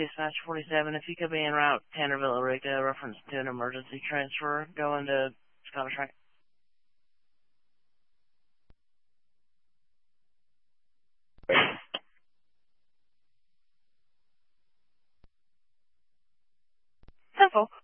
Dispatch 47. If you could be en route Tannerville, Eureka, reference to an emergency transfer going to Scottish Rite. Simple.